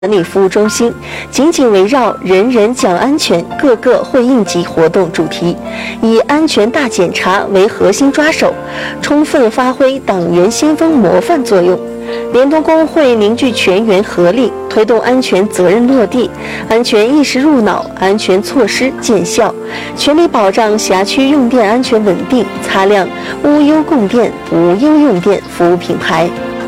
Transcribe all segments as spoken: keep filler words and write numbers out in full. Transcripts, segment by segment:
管理服务中心，紧紧围绕“人人讲安全，个个会应急”活动主题，以安全大检查为核心抓手，充分发挥党员先锋模范作用。联通工会凝聚全员合力，推动安全责任落地，安全意识入脑，安全措施见效，全力保障辖区用电安全稳定，擦亮无忧供电、无忧用电服务品牌。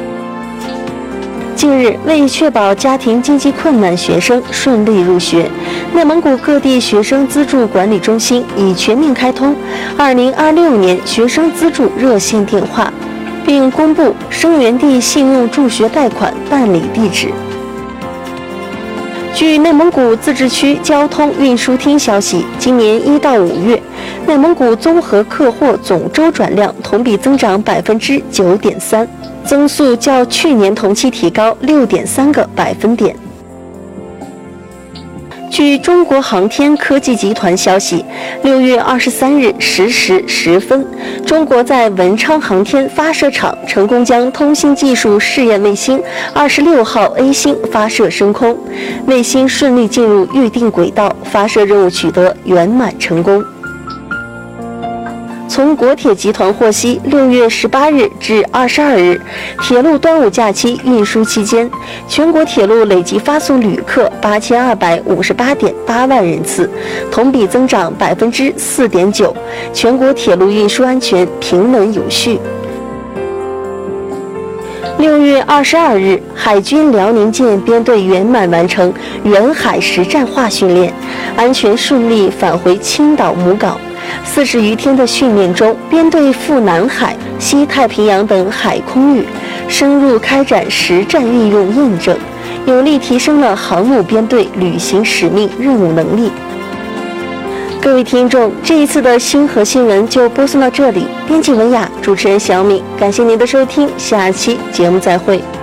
近日，为确保家庭经济困难学生顺利入学，内蒙古各地学生资助管理中心已全面开通二零二六年学生资助热线电话，并公布生源地信用助学贷款办理地址。据内蒙古自治区交通运输厅消息，今年一到五月，内蒙古综合客货总周转量同比增长百分之九点三，增速较去年同期提高六点三个百分点。据中国航天科技集团消息，六月二十三日十时十分，中国在文昌航天发射场成功将通信技术试验卫星二十六号 A 星发射升空，卫星顺利进入预定轨道，发射任务取得圆满成功。从国铁集团获悉，六月十八日至二十二日，铁路端午假期运输期间，全国铁路累计发送旅客八千二百五十八点八万人次，同比增长百分之四点九，全国铁路运输安全平稳有序。六月二十二日，海军辽宁舰编队圆满完成远海实战化训练，安全顺利返回青岛母港。四十余天的训练中，编队赴南海、西太平洋等海空域，深入开展实战运用验证，有力提升了航母编队履行使命任务能力。各位听众，这一次的星河新闻就播送到这里，编辑文雅，主持人小敏，感谢您的收听，下期节目再会。